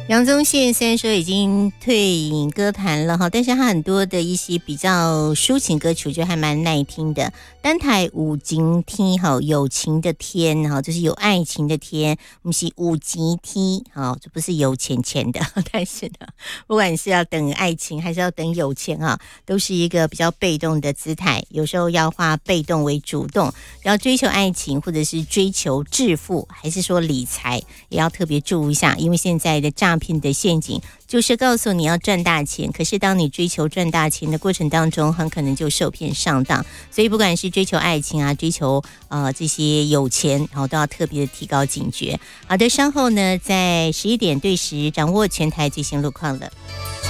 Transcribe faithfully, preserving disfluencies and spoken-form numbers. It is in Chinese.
杨宗宪虽然说已经退隐歌坛了哈，但是他很多的一些比较抒情歌曲就还蛮耐听的。单台五金天哈，有情的天哈，就是有爱情的天，不是五级天哈，这不是有钱钱的。但是呢，不管是要等爱情还是要等有钱哈，都是一个比较被动的姿态。有时候要化被动为主动，要追求爱情或者是追求致富，还是说理财，也要特别注意一下，因为现在的诈骗的陷阱就是告诉你要赚大钱，可是当你追求赚大钱的过程当中，很可能就受骗上当。所以不管是追求爱情啊，追求呃这些有钱，然后都要特别的提高警觉。好的，稍后呢，在十一点对时掌握全台最新路况了。